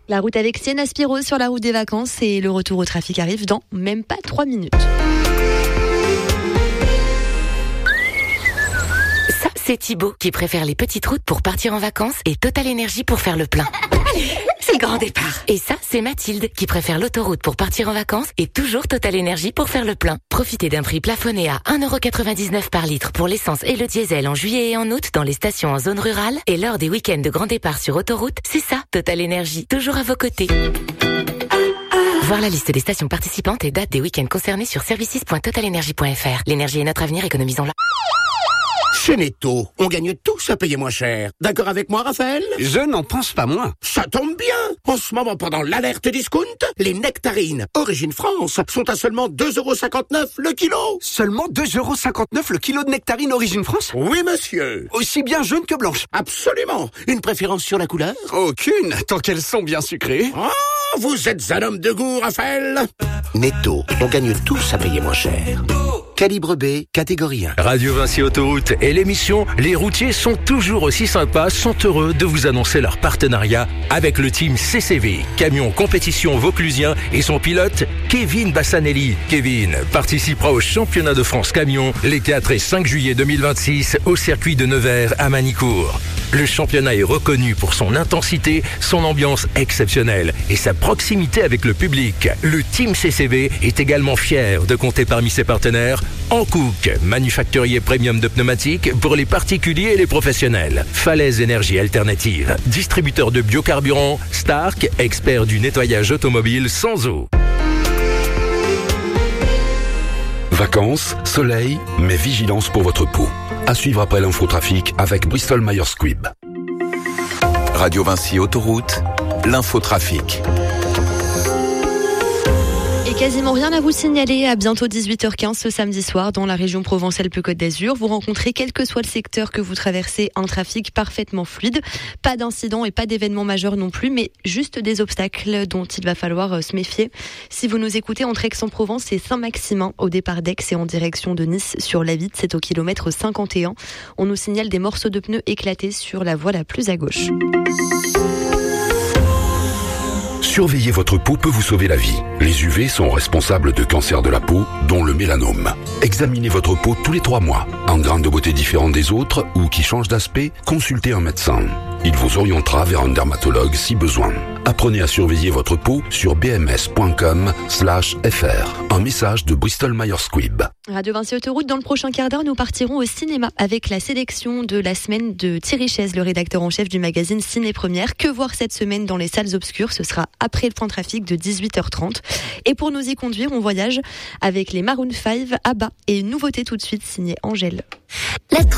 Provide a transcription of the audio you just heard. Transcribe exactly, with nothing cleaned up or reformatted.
La route avec Sienna Spiro sur la route des vacances et le retour au trafic arrive dans même pas trois minutes. Ça, c'est Thibaut qui préfère les petites routes pour partir en vacances et Total Énergie pour faire le plein. C'est le grand départ. Et ça, c'est Mathilde qui préfère l'autoroute pour partir en vacances et toujours Total Énergie pour faire le plein. Profitez d'un prix plafonné à un euro quatre-vingt-dix-neuf par litre pour l'essence et le diesel en juillet et en août dans les stations en zone rurale et lors des week-ends de grand départ sur autoroute. C'est ça, Total Énergie, toujours à vos côtés. Voir la liste des stations participantes et date des week-ends concernés sur services point total énergie point f r. L'énergie est notre avenir, économisons-la. Chez Netto, on gagne tous à payer moins cher. D'accord avec moi, Raphaël? Je n'en pense pas moins. Ça tombe bien. En ce moment, pendant l'alerte discount, les nectarines Origine France sont à seulement deux euros cinquante-neuf le kilo. Seulement deux euros cinquante-neuf le kilo de nectarines Origine France? Oui, monsieur. Aussi bien jaune que blanche? Absolument. Une préférence sur la couleur? Aucune, tant qu'elles sont bien sucrées. Oh, vous êtes un homme de goût, Raphaël. Netto, on gagne tous à payer moins cher. Calibre B, catégorie un. Radio Vinci Autoroute et l'émission Les routiers sont toujours aussi sympas sont heureux de vous annoncer leur partenariat avec le team C C V, camion compétition vauclusien et son pilote Kevin Bassanelli. Kevin participera au championnat de France camion les quatre et cinq juillet deux mille vingt-six au circuit de Nevers à Manicourt. Le championnat est reconnu pour son intensité, son ambiance exceptionnelle et sa proximité avec le public. Le team C C V est également fier de compter parmi ses partenaires Hankook, manufacturier premium de pneumatiques pour les particuliers et les professionnels. Falaise Énergie Alternative, distributeur de biocarburants. Stark, expert du nettoyage automobile sans eau. Vacances, soleil, mais vigilance pour votre peau. À suivre après l'infotrafic avec Bristol Myers Squibb. Radio Vinci Autoroute, l'infotrafic. Et quasiment rien à vous signaler à bientôt dix-huit heures quinze ce samedi soir dans la région Provence-Alpes-Côte d'Azur. Vous rencontrez, quel que soit le secteur que vous traversez, un trafic parfaitement fluide. Pas d'incidents et pas d'événements majeurs non plus, mais juste des obstacles dont il va falloir se méfier. Si vous nous écoutez entre Aix-en-Provence et Saint-Maximin au départ d'Aix et en direction de Nice sur l'A huit, c'est au kilomètre cinquante et un. On nous signale des morceaux de pneus éclatés sur la voie la plus à gauche. Surveiller votre peau peut vous sauver la vie. Les U V sont responsables de cancers de la peau, dont le mélanome. Examinez votre peau tous les trois mois. Un grain de beauté différent des autres ou qui change d'aspect, consultez un médecin. Il vous orientera vers un dermatologue si besoin. Apprenez à surveiller votre peau sur b m s point com slash f r. Un message de Bristol Myers Squibb. Radio Vinci Autoroute, dans le prochain quart d'heure, nous partirons au cinéma avec la sélection de la semaine de Thierry Chaise, le rédacteur en chef du magazine Ciné Première. Que voir cette semaine dans les salles obscures? Ce sera après le point trafic de dix-huit heures trente. Et pour nous y conduire, on voyage avec les Maroon five, ABBA et une nouveauté tout de suite signée Angèle.